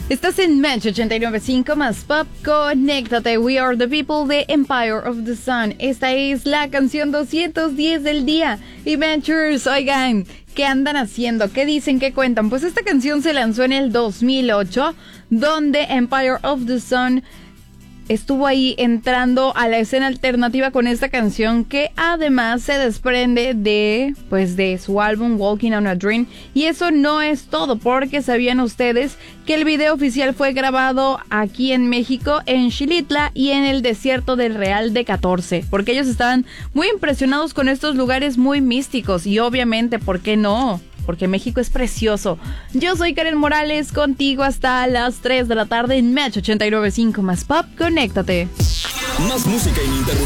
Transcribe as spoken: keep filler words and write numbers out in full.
Estás en Match ochenta y nueve punto cinco más Pop, conéctate. We are the people de Empire of the Sun. Esta es la canción doscientos diez del día. Y Matchers, oigan, ¿qué andan haciendo? ¿Qué dicen? ¿Qué cuentan? Pues esta canción se lanzó en el dos mil ocho, donde Empire of the Sun estuvo ahí entrando a la escena alternativa con esta canción, que además se desprende de, pues, de su álbum Walking on a Dream. Y eso no es todo, porque sabían ustedes que el video oficial fue grabado aquí en México, en Xilitla y en el desierto del Real de catorce, porque ellos estaban muy impresionados con estos lugares muy místicos. Y obviamente, ¿por qué no? Porque México es precioso. Yo soy Karen Morales, contigo hasta las tres de la tarde en Match ochenta y nueve punto cinco más Pop, conéctate. Más música ininterrumpida.